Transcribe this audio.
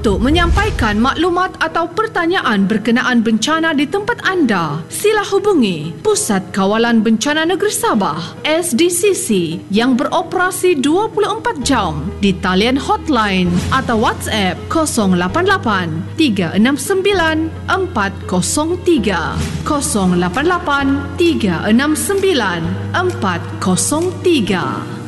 Untuk menyampaikan maklumat atau pertanyaan berkenaan bencana di tempat anda, sila hubungi Pusat Kawalan Bencana Negeri Sabah SDCC yang beroperasi 24 jam di talian hotline atau WhatsApp 088 369 403 088 369 403.